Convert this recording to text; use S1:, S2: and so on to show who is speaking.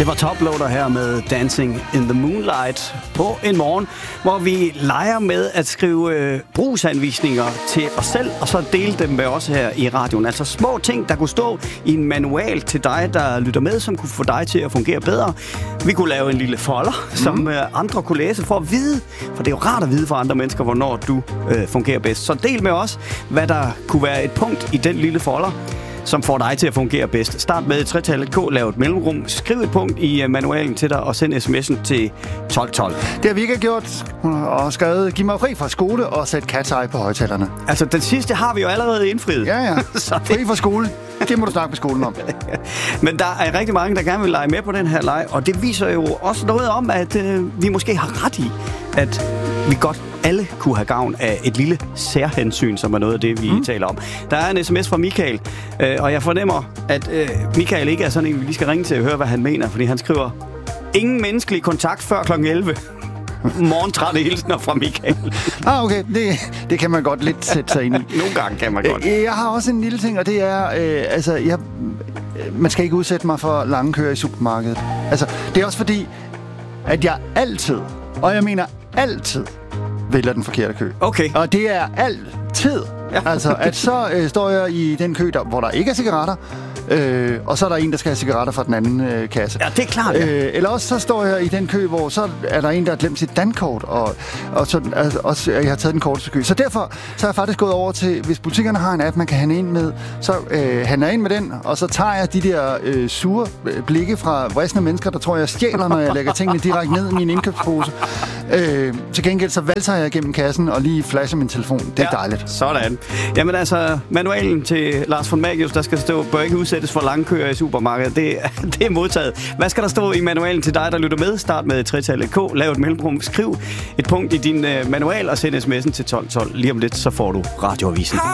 S1: Det var Toploader her med Dancing in the Moonlight på en morgen, hvor vi leger med at skrive brugsanvisninger til os selv, og så dele dem med os her i radioen. Altså små ting, der kunne stå i en manual til dig, der lytter med, som kunne få dig til at fungere bedre. Vi kunne lave en lille folder, som andre kunne læse for at vide, for det er jo rart at vide for andre mennesker, hvornår du fungerer bedst. Så del med os, hvad der kunne være et punkt i den lille folder, som får dig til at fungere bedst. Start med 3-tallet K, lav et mellemrum, skriv et punkt i manualen til dig og send sms'en til 1212.
S2: Det har vi ikke gjort, og skrevet, giv mig fri fra skole og sæt Cat's Eye på højtalerne.
S1: Altså, den sidste har vi jo allerede indfriet.
S2: Ja.
S1: Så
S2: fri fra skole, det må du snakke med skolen om.
S1: Men der er rigtig mange, der gerne vil lege med på den her leg, og det viser jo også noget om, at vi måske har ret i, at vi godt alle kunne have gavn af et lille særhensyn, som er noget af det, vi taler om. Der er en sms fra Michael, og jeg fornemmer, at Michael ikke er sådan en, vi lige skal ringe til og høre, hvad han mener, fordi han skriver, ingen menneskelig kontakt før kl. 11. Morgentrætte hilsner fra Michael.
S2: Okay. Det kan man godt lidt sætte sig ind i.
S1: Nogle gange kan man godt.
S2: Jeg har også en lille ting, og det er, man skal ikke udsætte mig for lange køer i supermarkedet. Altså, det er også fordi, at jeg altid, og jeg mener altid, vælger den forkerte kø.
S1: Okay.
S2: Og det er altid. Ja. Altså, at så står jeg i den kø, hvor der ikke er cigaretter, og så er der en, der skal have cigaretter fra den anden kasse.
S1: Ja, det er klart. Ja.
S2: Eller også så står jeg i den kø, hvor så er der en, der har glemt sit dankort, og så jeg har taget den korteste kø. Så derfor så er jeg faktisk gået over til, hvis butikkerne har en app, man kan handle ind med, så handler jeg ind med den, og så tager jeg de der sure blikke fra vristende mennesker, der tror, jeg stjæler, når jeg lægger tingene direkte ned i min indkøbspose. Til gengæld så valser jeg igennem kassen og lige flasher min telefon. Det er dejligt.
S1: Sådan. Jamen altså, manualen til Lars von Magius, der skal stå, bør ikke udsættes for lange køer i supermarkedet. Det er modtaget. Hvad skal der stå i manualen til dig, der lytter med? Start med 3-tallet K, lav et mellemrum, skriv et punkt i din manual og send sms'en til 1212. Lige om lidt, så får du radioavisen.